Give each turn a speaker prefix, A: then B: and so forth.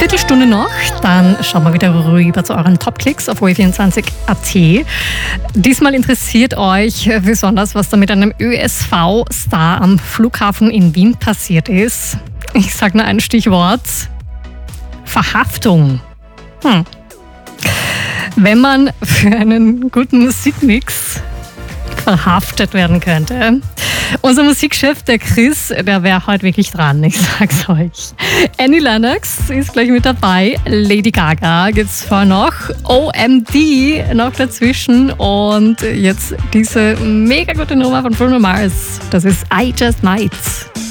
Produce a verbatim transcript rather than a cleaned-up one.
A: Viertelstunde noch, dann schauen wir wieder rüber zu euren Top-Klicks auf O E vierundzwanzig Punkt A T. Diesmal interessiert euch besonders, was da mit einem Ö S V-Star am Flughafen in Wien passiert ist. Ich sage nur ein Stichwort: Verhaftung. Hm. Wenn man für einen guten Musikmix verhaftet werden könnte. Unser Musikchef, der Chris, der wäre heute wirklich dran, ich sag's euch. Annie Lennox ist gleich mit dabei, Lady Gaga gibt's vorher noch, O M D noch dazwischen und jetzt diese mega gute Nummer von Bruno Mars, das ist I Just Might.